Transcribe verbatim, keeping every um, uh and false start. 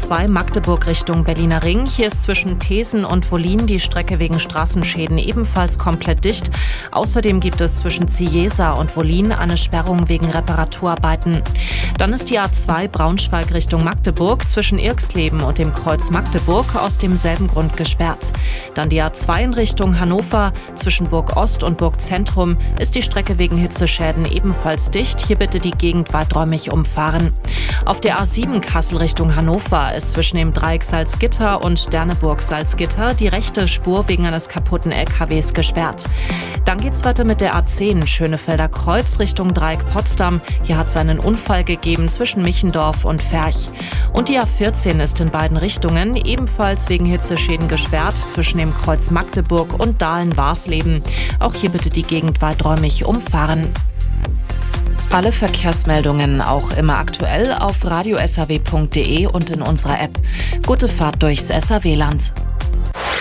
zwei Magdeburg Richtung Berliner Ring. Hier ist zwischen Thesen und Wollin die Strecke wegen Straßenschäden ebenfalls komplett dicht. Außerdem gibt es zwischen Ziesa und Wollin eine Sperrung wegen Reparaturarbeiten. Dann ist die A zwei Braunschweig Richtung Magdeburg zwischen Irxleben und dem Kreuz Magdeburg aus demselben Grund gesperrt. Dann die A zwei in Richtung Hannover. Zwischen Burg Ost und Burg Zentrum ist die Strecke wegen Hitzeschäden ebenfalls dicht. Hier bitte die Gegend weiträumig umfahren. Auf der A sieben Kassel Richtung Hannover ist zwischen dem Dreieck Salzgitter und Derneburg-Salzgitter die rechte Spur wegen eines kaputten L K Ws gesperrt. Dann geht's weiter mit der A zehn Schönefelder Kreuz Richtung Dreieck Potsdam. Hier hat es einen Unfall gegeben zwischen Michendorf und Ferch. Und die A vierzehn ist in beiden Richtungen ebenfalls wegen Hitzeschäden gesperrt zwischen dem Kreuz Magdeburg und Dahlen-Warsleben. Auch hier bitte die Gegend weiträumig umfahren. Alle Verkehrsmeldungen auch immer aktuell auf radio s r w punkt d e und in unserer App. Gute Fahrt durchs S R W-Land.